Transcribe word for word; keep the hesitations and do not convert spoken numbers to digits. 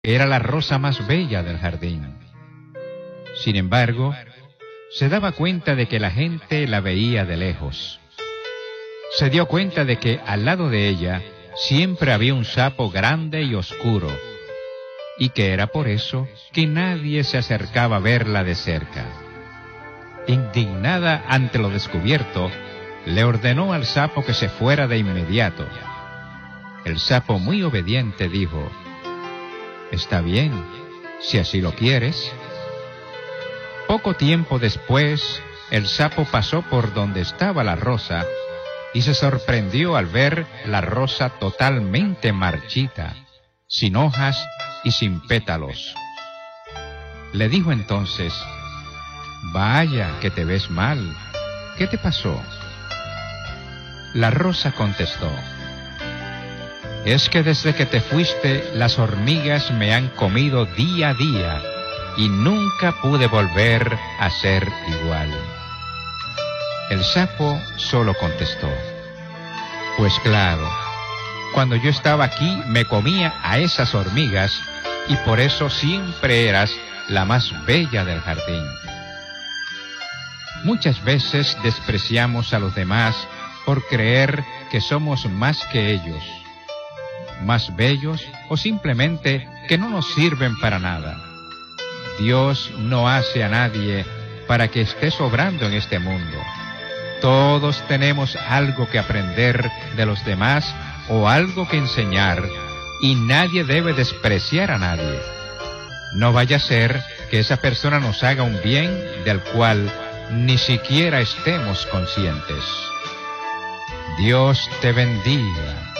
Era la rosa más bella del jardín. Sin embargo, se daba cuenta de que la gente la veía de lejos. Se dio cuenta de que al lado de ella siempre había un sapo grande y oscuro, y que era por eso que nadie se acercaba a verla de cerca. Indignada ante lo descubierto, le ordenó al sapo que se fuera de inmediato. El sapo, muy obediente, dijo: «Está bien, si así lo quieres». Poco tiempo después, el sapo pasó por donde estaba la rosa y se sorprendió al ver la rosa totalmente marchita, sin hojas y sin pétalos. Le dijo entonces: «Vaya, que te ves mal. ¿Qué te pasó?». La rosa contestó: «Es que desde que te fuiste, las hormigas me han comido día a día y nunca pude volver a ser igual». El sapo solo contestó: «Pues claro, cuando yo estaba aquí me comía a esas hormigas y por eso siempre eras la más bella del jardín». Muchas veces despreciamos a los demás por creer que somos más que ellos, más bellos o simplemente que no nos sirven para nada. Dios no hace a nadie para que esté sobrando en este mundo. Todos tenemos algo que aprender de los demás o algo que enseñar, y nadie debe despreciar a nadie. No vaya a ser que esa persona nos haga un bien del cual ni siquiera estemos conscientes. Dios te bendiga.